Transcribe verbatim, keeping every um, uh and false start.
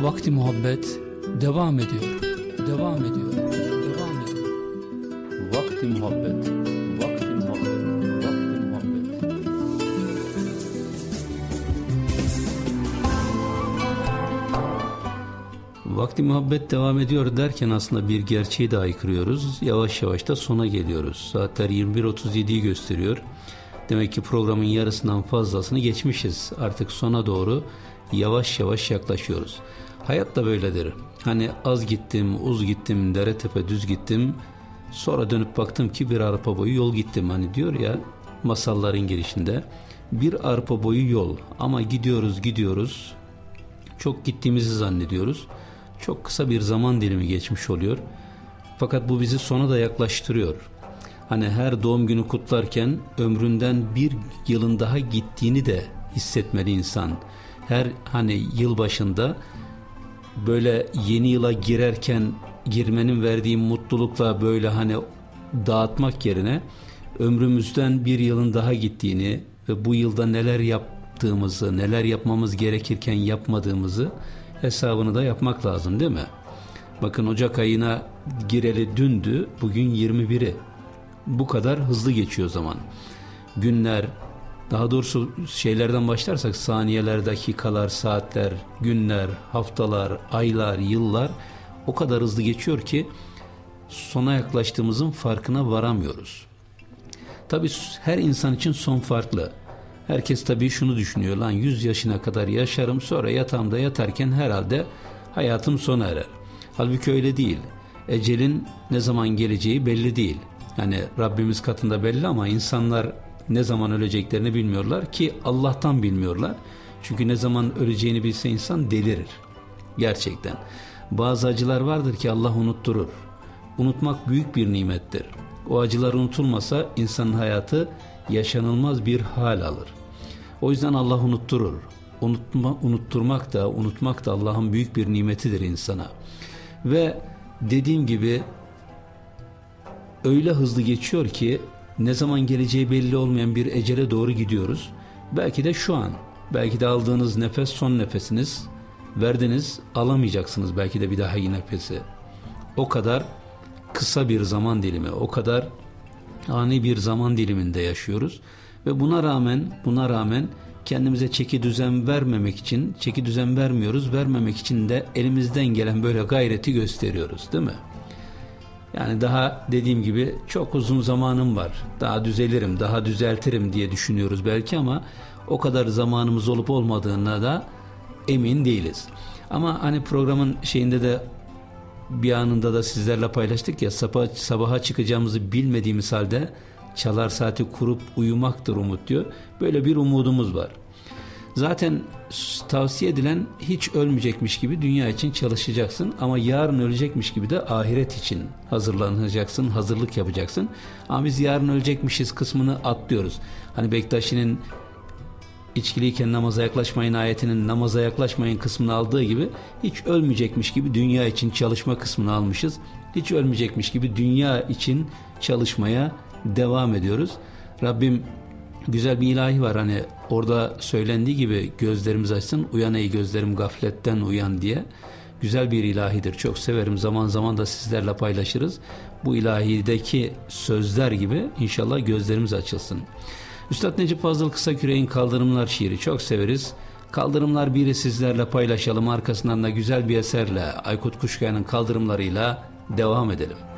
Vakti Muhabbet devam ediyor, devam ediyor, devam ediyor. Vakti Muhabbet, Vakti Muhabbet, Vakti Muhabbet. Vakti Muhabbet devam ediyor derken aslında bir gerçeği de aykırıyoruz. Yavaş yavaş da sona geliyoruz. Saatler yirmi bir otuz yediyi gösteriyor. Demek ki programın yarısından fazlasını geçmişiz. Artık sona doğru yavaş yavaş yaklaşıyoruz. Hayat da böyledir. Hani az gittim, uz gittim, dere tepe düz gittim. Sonra dönüp baktım ki bir arpa boyu yol gittim. Hani diyor ya masalların girişinde. Bir arpa boyu yol ama gidiyoruz gidiyoruz. Çok gittiğimizi zannediyoruz. Çok kısa bir zaman dilimi geçmiş oluyor. Fakat bu bizi sona da yaklaştırıyor. Hani her doğum günü kutlarken ömründen bir yılın daha gittiğini de hissetmeli insan. Her hani yıl başında böyle yeni yıla girerken girmenin verdiği mutlulukla böyle hani dağıtmak yerine ömrümüzden bir yılın daha gittiğini ve bu yılda neler yaptığımızı, neler yapmamız gerekirken yapmadığımızı hesabını da yapmak lazım değil mi? Bakın Ocak ayına gireli dündü, bugün yirmi biri. Bu kadar hızlı geçiyor zaman. Günler, daha doğrusu şeylerden başlarsak saniyeler, dakikalar, saatler, günler, haftalar, aylar, yıllar o kadar hızlı geçiyor ki sona yaklaştığımızın farkına varamıyoruz. Tabii her insan için son farklı. Herkes tabii şunu düşünüyor, lan yüz yaşına kadar yaşarım, sonra yatağımda yatarken herhalde hayatım sona erer. Halbuki öyle değil. Ecelin ne zaman geleceği belli değil. Yani Rabbimiz katında belli ama insanlar ne zaman öleceklerini bilmiyorlar ki Allah'tan bilmiyorlar. Çünkü ne zaman öleceğini bilse insan delirir. Gerçekten. Bazı acılar vardır ki Allah unutturur. Unutmak büyük bir nimettir. O acılar unutulmasa insanın hayatı yaşanılmaz bir hal alır. O yüzden Allah unutturur. Unutma, unutturmak da unutmak da Allah'ın büyük bir nimetidir insana. Ve dediğim gibi öyle hızlı geçiyor ki ne zaman geleceği belli olmayan bir ecele doğru gidiyoruz. Belki de şu an, belki de aldığınız nefes son nefesiniz, verdiniz, alamayacaksınız belki de bir daha iyi nefesi. O kadar kısa bir zaman dilimi, o kadar ani bir zaman diliminde yaşıyoruz ve buna rağmen buna rağmen kendimize çeki düzen vermemek için, çeki düzen vermiyoruz, vermemek için de elimizden gelen böyle gayreti gösteriyoruz, değil mi? Yani daha dediğim gibi çok uzun zamanım var, daha düzelirim, daha düzeltirim diye düşünüyoruz belki ama o kadar zamanımız olup olmadığına da emin değiliz. Ama hani programın şeyinde de bir anında da sizlerle paylaştık ya, sabah, sabaha çıkacağımızı bilmediğimiz halde çalar saati kurup uyumaktır umut diyor. Böyle bir umudumuz var. Zaten tavsiye edilen hiç ölmeyecekmiş gibi dünya için çalışacaksın ama yarın ölecekmiş gibi de ahiret için hazırlanacaksın, hazırlık yapacaksın. Ama biz yarın ölecekmişiz kısmını atlıyoruz. Hani Bektaşi'nin İçkiliyken namaza yaklaşmayın ayetinin namaza yaklaşmayın kısmını aldığı gibi hiç ölmeyecekmiş gibi dünya için çalışma kısmını almışız. Hiç ölmeyecekmiş gibi dünya için çalışmaya devam ediyoruz. Rabbim güzel bir ilahi var, hani orada söylendiği gibi gözlerimiz açsın, uyan ey gözlerim gafletten uyan diye. Güzel bir ilahidir, çok severim, zaman zaman da sizlerle paylaşırız. Bu ilahideki sözler gibi inşallah gözlerimiz açılsın. Üstad Necip Fazıl Kısaküre'nin Kaldırımlar şiiri çok severiz. Kaldırımlar biri sizlerle paylaşalım, arkasından da güzel bir eserle Aykut Kuşkaya'nın Kaldırımlarıyla devam edelim.